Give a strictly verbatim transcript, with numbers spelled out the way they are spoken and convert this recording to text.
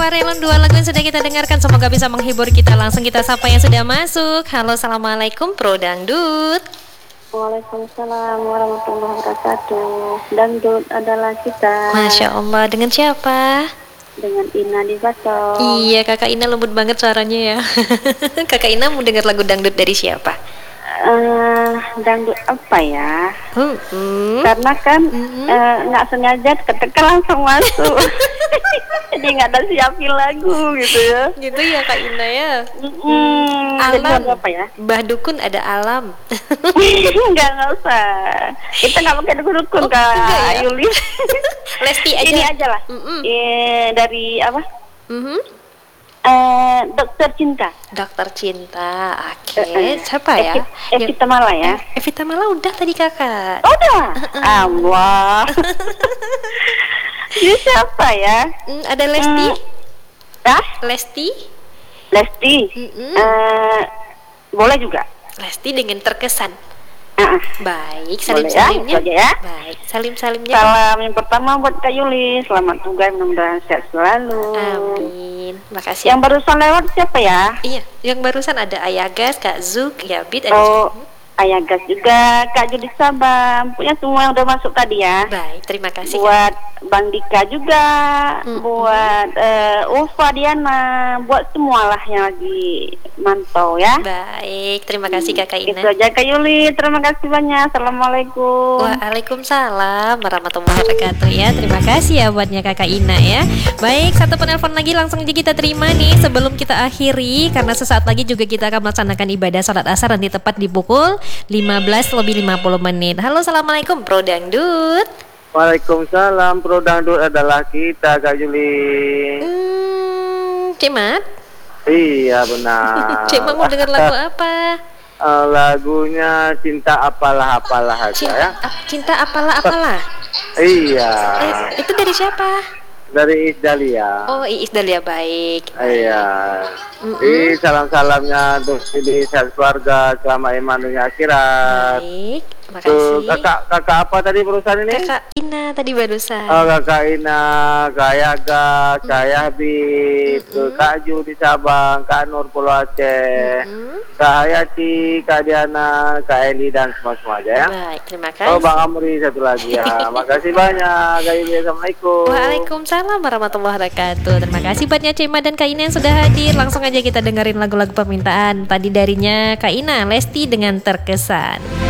Varelon, dua lagu yang sudah kita dengarkan semoga bisa menghibur kita. Langsung kita sapa yang sudah masuk. Halo, assalamualaikum Pro Dangdut. Waalaikumsalam warahmatullahi wabarakatuh. Dangdut adalah kita. Masya Allah, dengan siapa? Dengan Ina di Batok. Iya, kakak Ina lembut banget suaranya ya. Kakak Ina mau dengar lagu dangdut dari siapa? Uh, dangdut apa ya? Hmm, hmm. Karena kan Hmm. uh, nggak sengaja ketika langsung masuk. Jadi nggak ada siapin lagu gitu ya. Gitu ya Kak Ina ya. Hmm, jadi Alam. lagu apa ya? Mbah Dukun ada alam. Enggak, nggak usah. Kita nggak pakai dukun-dukun Oh, Kak enggak ya? Yuli. Lesti aja. Ini aja lah. Mm-mm. Eh, dari apa? Mhm. Eh, Dokter Cinta. Dokter Cinta. Oke, Eh, eh. siapa ya? Evi- Evita Mala ya. Eh, Evita Mala udah tadi kakak. Oh, udah. Allah. Ini siapa ya? Hmm, ada Lesti. Hmm. Ah, Lesti. Lesti. Mm-mm. Eh, boleh juga. Lesti dengan terkesan. Ah, Baik, Boleh salim-salimnya. ya, itu aja ya. Baik, salim-salimnya. salam yang pertama buat Kak Yuli. Selamat tugas, mudah-mudahan sehat selalu. Amin. Makasih. Yang barusan lewat siapa ya? Iya, yang barusan ada Ayagas, Kak Zuk, Yabit, ada Oh, Ayah Gas juga, Kak Judi Sabam. Punya semua yang udah masuk tadi ya. Baik, terima kasih. Buat Bang Dika juga, Mm-mm. buat eh, Ulfa Diana, buat semualah yang lagi mantau ya. Baik, terima kasih Kakak Ina. Itu aja Kak Yuli, terima kasih banyak. Assalamualaikum. Waalaikumsalam warahmatullahi wabarakatuh ya. Terima kasih ya buatnya Kakak Ina ya. Baik, satu penelpon lagi langsung aja kita terima nih sebelum kita akhiri, karena sesaat lagi juga kita akan melaksanakan ibadah salat asar nanti tepat di pukul lima belas lebih lima puluh menit. Halo, assalamualaikum Pro Dangdut. Waalaikumsalam, Pro Dangdut adalah kita, Kak Juli. Hmm, Cemat. Iya benar. Cemat mau dengar lagu apa? Eh, lagunya Cinta Apalah Apalah aja Cinta, ya. ap- cinta apalah apalah. Iya. Eh, itu dari siapa? Dari Isdalia. Oh, Iis Dahlia, baik. Iya. Mm-mm. Jadi salam-salamnya untuk di sehat keluarga selama iman dunia akhirat. Baik, Tuh, makasih. kakak kakak apa tadi perusahaan ini? Kakak Ina tadi barusan. Oh, kakak Ina, Kak Yaga, Kak Yahbib, tuh, Kak Ju di Sabang, Kak Nur Pulau Aceh, Hmm, Kak Hayati, Kak Diana, Kak Eli dan semua-semua aja ya. Baik, terima kasih. Oh, Bang Amri satu lagi ya. Makasih banyak, Kak Yuli. Assalamualaikum. Waalaikumsalam warahmatullahi wabarakatuh. Terima kasih buatnya Cema dan Kak Ina yang sudah hadir. Langsung aja kita dengerin lagu-lagu permintaan. Tadi darinya Kak Ina, Lesti dengan Terkesan.